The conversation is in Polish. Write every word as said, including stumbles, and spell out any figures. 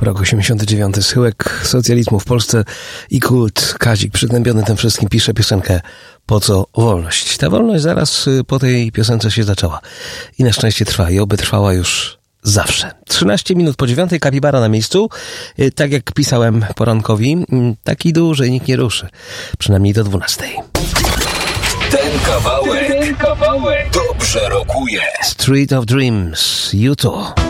Rok osiemdziesiąty dziewiąty, schyłek socjalizmu w Polsce i kult. Kazik przygnębiony tym wszystkim pisze piosenkę Po co wolność? Ta wolność zaraz po tej piosence się zaczęła i na szczęście trwa i oby trwała już zawsze. trzynaście minut po dziewiątej, Kapibara na miejscu. Tak jak pisałem porankowi, taki duży, nikt nie ruszy. Przynajmniej do dwunastej. Ten kawałek, ten kawałek dobrze rokuje. Street of Dreams, U two.